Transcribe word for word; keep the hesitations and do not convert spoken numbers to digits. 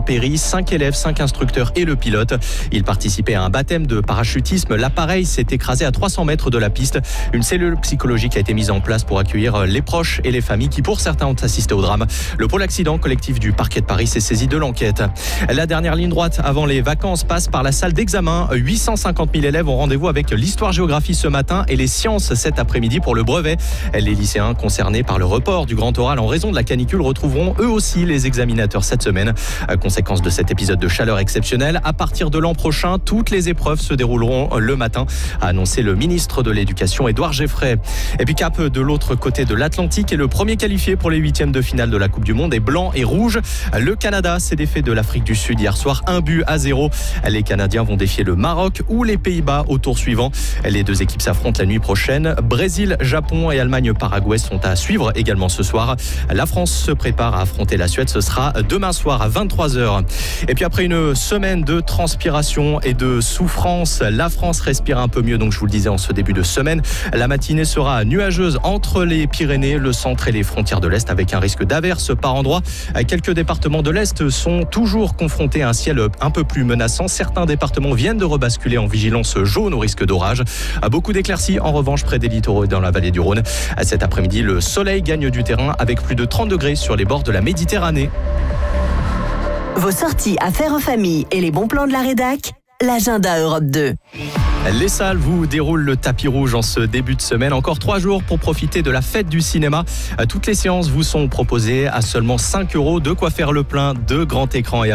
péri, cinq élèves, cinq instructeurs et le pilote. Ils participaient à un baptême de parachutisme. L'appareil s'est écrasé à trois cents mètres de la piste. Une cellule psychologique a été mise en place pour accueillir les proches et les familles qui, pour certains, ont assisté au drame. Le pôle accident collectif du parquet de Paris s'est saisi de l'enquête. La dernière ligne droite avant les vacances passe par la salle d'examen. huit cent cinquante mille élèves ont rendez-vous avec l'histoire-géographie ce matin et les sciences cet après-midi pour le brevet. Les lycéens concernés par le report du grand oral en raison de la canicule retrouveront eux aussi les examinateurs cette semaine. Conséquence de cet épisode de chaleur exceptionnelle, à partir de l'an prochain, toutes les épreuves se dérouleront le matin, a annoncé le ministre de l'Éducation, Édouard Geoffrey. Et puis cap de l'autre côté de l'Atlantique et le premier qualifié pour les huitièmes de finale de la Coupe du Monde est blanc et rouge. Le Canada s'est défait de l'Afrique du Sud hier soir, un but à zéro. Les Canadiens vont défier le Maroc ou les Pays-Bas au tour suivant. Les deux équipes s'affrontent la nuit prochaine. Brésil, Japon et Allemagne-Paraguay sont à suivre également ce soir. La France se prépare à affronter la Suède. Ce sera demain soir à vingt-trois heures. Et puis après une semaine de transpiration et de souffrance, la France respire un peu mieux. Donc je vous le disais en ce début de semaine, la matinée sera nuageuse entre les Pyrénées, le centre et les frontières de l'Est avec un risque d'averse par endroits. Quelques départements de l'Est sont toujours confrontés à un ciel un peu plus menaçant. Certains départements viennent de rebasculer en vigilance jaune au risque d'orage. Beaucoup d'éclaircies en revanche près des littoraux et dans la vallée du Rhône. Cet après-midi, le soleil gagne du terrain avec plus de trente degrés sur les bords de la Méditerranée. Vos sorties à faire en famille et les bons plans de la rédac, l'agenda Europe deux. Les salles vous déroulent le tapis rouge en ce début de semaine. Encore trois jours pour profiter de la fête du cinéma. Toutes les séances vous sont proposées à seulement cinq euros. De quoi faire le plein de grands écrans et